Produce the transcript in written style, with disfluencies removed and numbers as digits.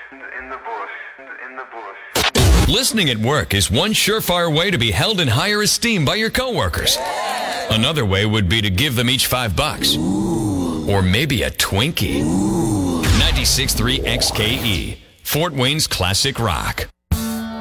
in the bush, in the bush. Listening at work is one surefire way to be held in higher esteem by your coworkers. Another way would be to give them each $5. Or maybe a Twinkie. 96.3 XKE, Fort Wayne's classic rock.